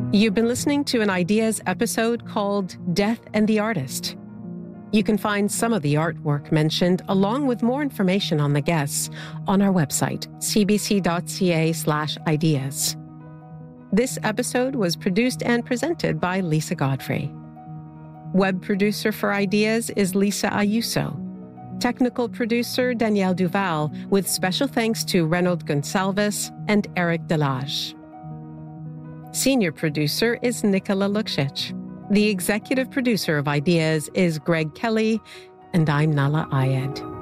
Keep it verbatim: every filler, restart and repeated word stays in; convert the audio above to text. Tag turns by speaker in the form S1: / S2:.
S1: You've been listening to an Ideas episode called Death and the Artist. You can find some of the artwork mentioned, along with more information on the guests, on our website, cbc.ca slash ideas. This episode was produced and presented by Lisa Godfrey. Web producer for Ideas is Lisa Ayuso. Technical producer Danielle Duval, with special thanks to Reynold Gonsalves and Eric Delage. Senior producer is Nicola Luksic. The executive producer of Ideas is Greg Kelly, and I'm Nala Ayed.